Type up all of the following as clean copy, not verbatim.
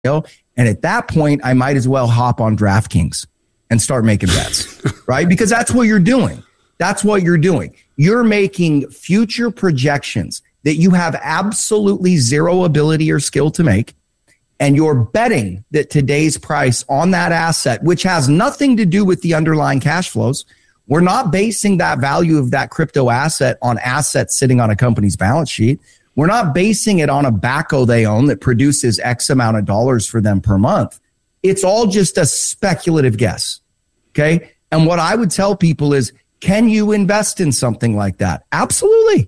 And at that point, I might as well hop on DraftKings and start making bets, right? Because that's what you're doing. That's what you're doing. You're making future projections that you have absolutely zero ability or skill to make. And you're betting that today's price on that asset, which has nothing to do with the underlying cash flows, we're not basing that value of that crypto asset on assets sitting on a company's balance sheet. We're not basing it on a BACO they own that produces X amount of dollars for them per month. It's all just a speculative guess. Okay. And what I would tell people is, can you invest in something like that? Absolutely.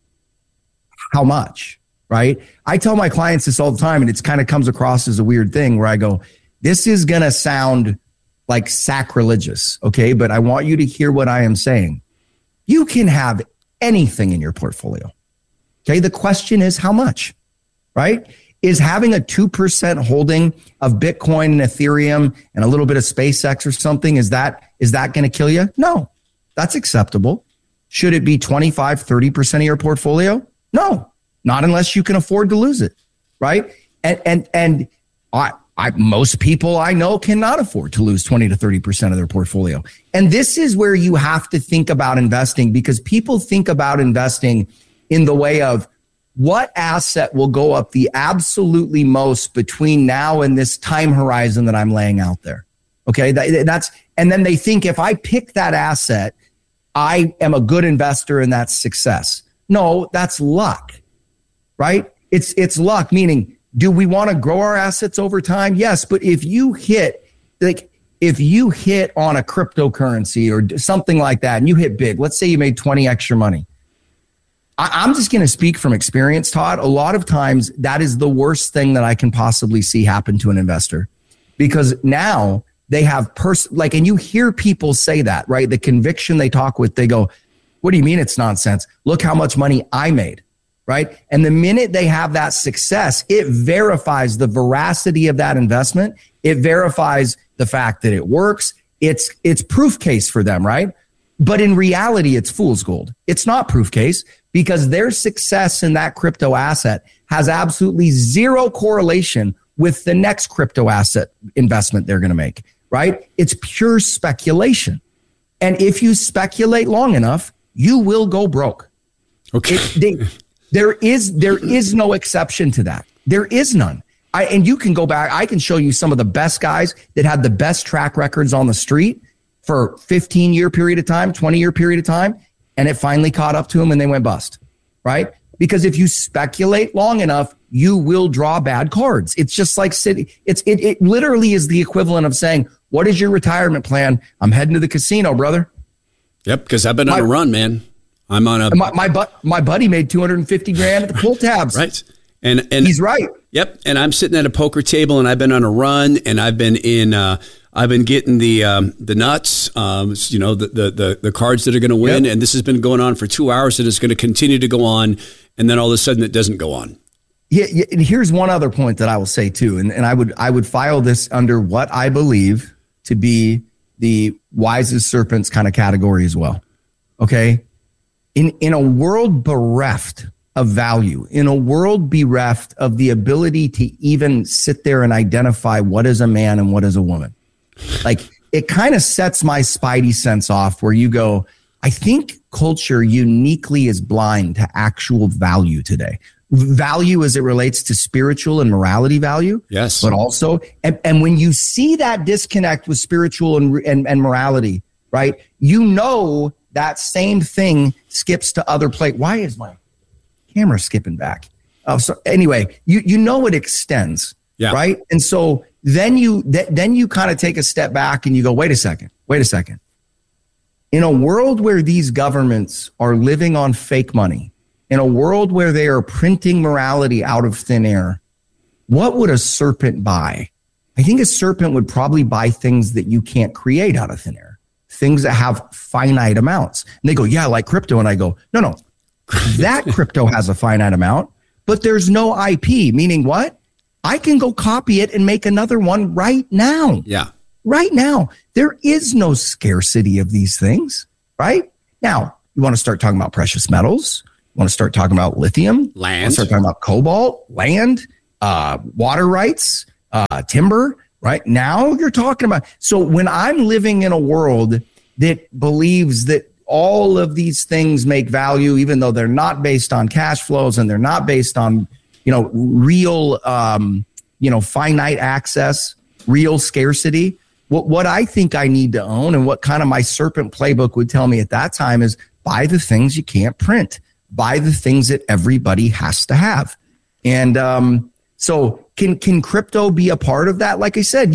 How much? Right? I tell my clients this all the time, and it's kind of comes across as a weird thing where I go, this is going to sound like sacrilegious. Okay. But I want you to hear what I am saying. You can have anything in your portfolio. Okay. The question is how much, right? Is having a 2% holding of Bitcoin and Ethereum and a little bit of SpaceX or something, is that going to kill you? No, that's acceptable. Should it be 25, 30% of your portfolio? No, not unless you can afford to lose it, right? And most people I know cannot afford to lose 20 to 30% of their portfolio. And this is where you have to think about investing, because people think about investing in the way of what asset will go up the absolutely most between now and this time horizon that I'm laying out there. Okay, and then they think if I pick that asset, I am a good investor and that's success. No, that's luck, right? It's luck, meaning, do we want to grow our assets over time? Yes, but if you hit on a cryptocurrency or something like that and you hit big, let's say you made 20 extra money. I'm just going to speak from experience, Todd. A lot of times that is the worst thing that I can possibly see happen to an investor, because now they have and you hear people say that, right? The conviction they talk with, they go, what do you mean it's nonsense? Look how much money I made, right? And the minute they have that success, it verifies the veracity of that investment. It verifies the fact that it works. It's proof case for them, right? But in reality, it's fool's gold. It's not proof case, because their success in that crypto asset has absolutely zero correlation with the next crypto asset investment they're going to make, right? It's pure speculation. And if you speculate long enough, you will go broke. Okay. There is no exception to that. There is none. And you can go back. I can show you some of the best guys that had the best track records on the street for 15-year period of time, 20-year period of time, and it finally caught up to them and they went bust, right? Because if you speculate long enough, you will draw bad cards. It's just like it literally is the equivalent of saying, what is your retirement plan? I'm heading to the casino, brother. Yep, because I've been on a run, man. I'm on a my buddy made $250,000 at the pull tabs. Right. And he's right. Yep. And I'm sitting at a poker table and I've been on a run and I've been getting the nuts, the cards that are going to win. Yep. And this has been going on for 2 hours and it's going to continue to go on. And then all of a sudden it doesn't go on. Yeah. And here's one other point that I will say too. And I would file this under what I believe to be the wise as serpents kind of category as well. Okay. In a world bereft of value, in a world bereft of the ability to even sit there and identify what is a man and what is a woman, like it kind of sets my spidey sense off where you go, I think culture uniquely is blind to actual value today. Value as it relates to spiritual and morality value. Yes. But also, and when you see that disconnect with spiritual and morality, right, you know that same thing skips to other Why is my camera skipping back? Oh, so anyway, you know it extends, right? And so then you kind of take a step back and you go, wait a second. In a world where these governments are living on fake money, in a world where they are printing morality out of thin air, what would a serpent buy? I think a serpent would probably buy things that you can't create out of thin air, things that have finite amounts. And they go, yeah, like crypto. And I go, no, that crypto has a finite amount, but there's no IP, meaning what? I can go copy it and make another one right now. Yeah. Right now. There is no scarcity of these things, right? Now, you want to start talking about precious metals. You want to start talking about lithium. Land. You want to start talking about cobalt, land, water rights, timber, right? Now you're talking about. So when I'm living in a world that believes that all of these things make value, even though they're not based on cash flows and they're not based on, real, finite access, real scarcity. What I think I need to own and what kind of my serpent playbook would tell me at that time is buy the things you can't print, buy the things that everybody has to have. And so can crypto be a part of that? Like I said,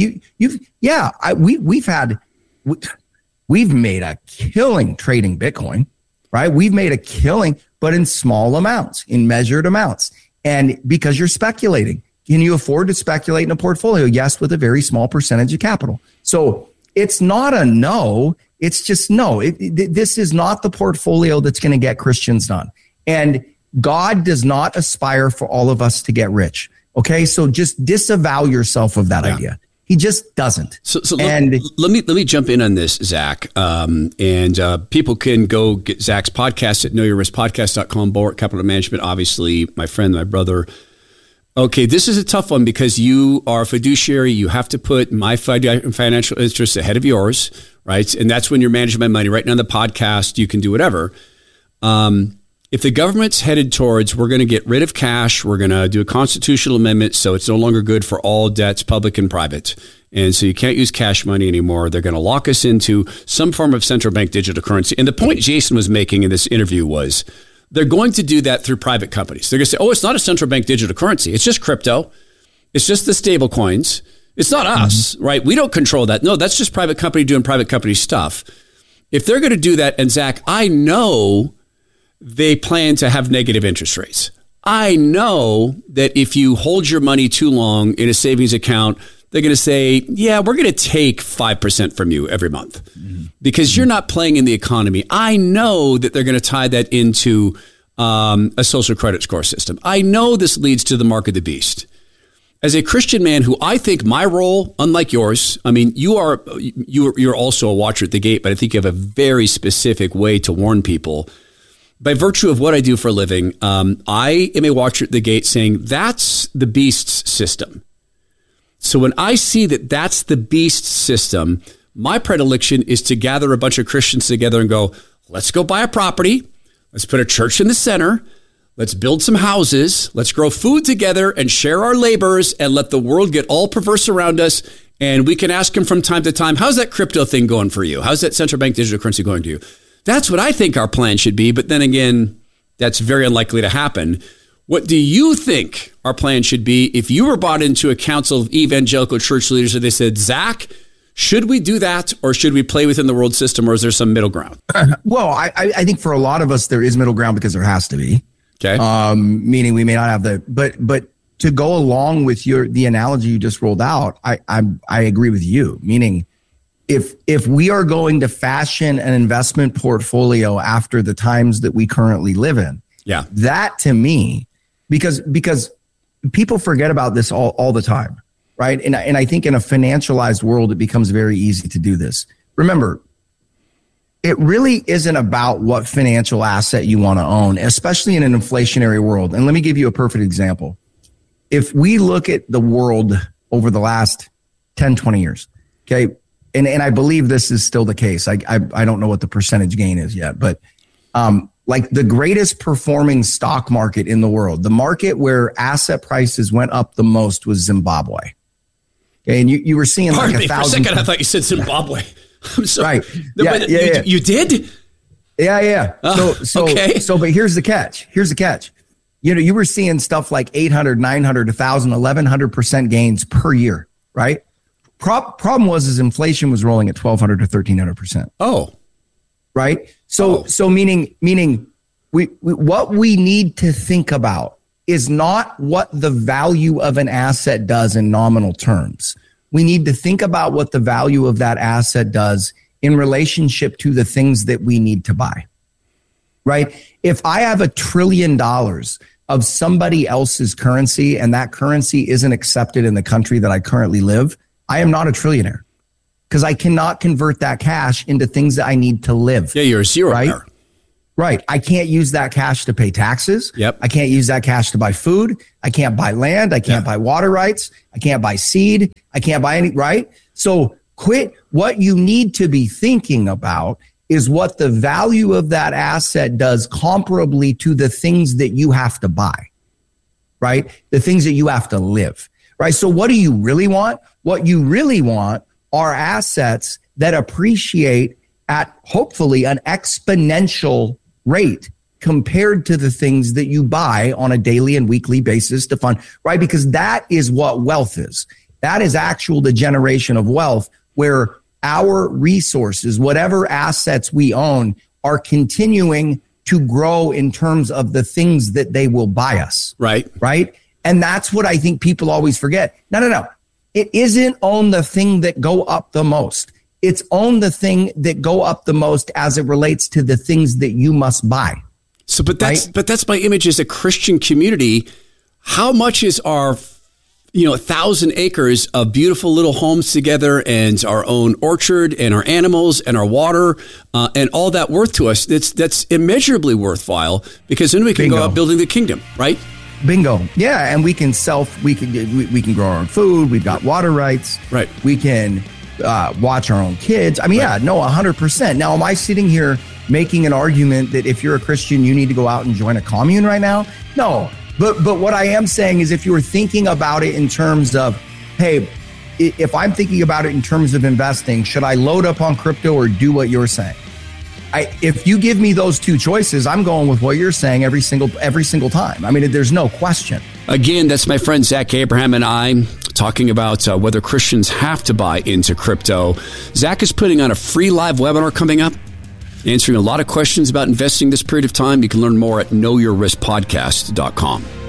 we've made a killing trading Bitcoin, right? We've made a killing, but in small amounts, in measured amounts. And because you're speculating, can you afford to speculate in a portfolio? Yes, with a very small percentage of capital. So it's not a no. It's just no. This is not the portfolio that's going to get Christians done. And God does not aspire for all of us to get rich. Okay, so just disavow yourself of that idea. He just doesn't. So let me jump in on this, Zach. And people can go get Zach's podcast at knowyourriskpodcast.com. Bulwark Capital Management, obviously, my friend, my brother. Okay, this is a tough one because you are a fiduciary. You have to put my financial interests ahead of yours, right? And that's when you're managing my money. Right now on the podcast, you can do whatever. If the government's headed towards, we're going to get rid of cash, we're going to do a constitutional amendment so it's no longer good for all debts, public and private. And so you can't use cash money anymore. They're going to lock us into some form of central bank digital currency. And the point Jason was making in this interview was they're going to do that through private companies. They're going to say, it's not a central bank digital currency. It's just crypto. It's just the stable coins. It's not us, right? We don't control that. No, that's just private company doing private company stuff. If they're going to do that, and Zach, I know they plan to have negative interest rates. I know that if you hold your money too long in a savings account, they're going to say, yeah, we're going to take 5% from you every month because you're not playing in the economy. I know that they're going to tie that into a social credit score system. I know this leads to the mark of the beast. As a Christian man who I think my role, unlike yours, I mean, you're also a watcher at the gate, but I think you have a very specific way to warn people. By virtue of what I do for a living, I am a watcher at the gate saying that's the beast's system. So when I see that that's the beast system, my predilection is to gather a bunch of Christians together and go, let's go buy a property. Let's put a church in the center. Let's build some houses. Let's grow food together and share our labors and let the world get all perverse around us. And we can ask them from time to time, how's that crypto thing going for you? How's that central bank digital currency going to you? That's what I think our plan should be. But then again, that's very unlikely to happen. What do you think our plan should be if you were brought into a council of evangelical church leaders and they said, Zach, should we do that or should we play within the world system or is there some middle ground? Well, I think for a lot of us, there is middle ground because there has to be. Okay. Meaning we may not have but to go along with the analogy you just rolled out, I agree with you. Meaning if we are going to fashion an investment portfolio after the times that we currently live in, that to me, because people forget about this all the time, right? And I think in a financialized world, it becomes very easy to do this. Remember, it really isn't about what financial asset you want to own, especially in an inflationary world. And let me give you a perfect example. If we look at the world over the last 10, 20 years, okay, and I believe this is still the case. I don't know what the percentage gain is yet, but like the greatest performing stock market in the world, the market where asset prices went up the most was Zimbabwe. Okay, and you were seeing Pardon like me, 1,000. For a second, I thought you said Zimbabwe. I'm sorry. Right. You did? Yeah. Okay. But here's the catch. You were seeing stuff like 800, 900, 1,000, 1,100% gains per year, right? Problem was inflation was rolling at 1,200 to 1,300%. Oh, right. So meaning we what we need to think about is not what the value of an asset does in nominal terms. We need to think about what the value of that asset does in relationship to the things that we need to buy, right? If I have $1 trillion of somebody else's currency and that currency isn't accepted in the country that I currently live, I am not a trillionaire because I cannot convert that cash into things that I need to live. Yeah, you're a zero. Right? Right. I can't use that cash to pay taxes. Yep. I can't use that cash to buy food. I can't buy land. I can't buy water rights. I can't buy seed. I can't buy any, right? So quit. What you need to be thinking about is what the value of that asset does comparably to the things that you have to buy, right? The things that you have to live, right? So what do you really want? What you really want are assets that appreciate at hopefully an exponential rate compared to the things that you buy on a daily and weekly basis to fund, right? Because that is what wealth is. That is the generation of wealth where our resources, whatever assets we own, are continuing to grow in terms of the things that they will buy us. Right. Right. And that's what I think people always forget. No. It isn't own the thing that go up the most. It's own the thing that go up the most as it relates to the things that you must buy. So, but that's my image as a Christian community. How much is our, 1,000 acres of beautiful little homes together and our own orchard and our animals and our water and all that worth to us? That's immeasurably worthwhile because then we can go out building the kingdom, right? Bingo. Yeah. And we can grow our own food. We've got water rights. Right. We can watch our own kids. I mean, right. 100%. Now, am I sitting here making an argument that if you're a Christian, you need to go out and join a commune right now? No. But what I am saying is if you were thinking about it in terms of, hey, if I'm thinking about it in terms of investing, should I load up on crypto or do what you're saying? If you give me those two choices, I'm going with what you're saying every single time. I mean, there's no question. Again, that's my friend Zach Abraham and I talking about whether Christians have to buy into crypto. Zach is putting on a free live webinar coming up, answering a lot of questions about investing this period of time. You can learn more at knowyourriskpodcast.com.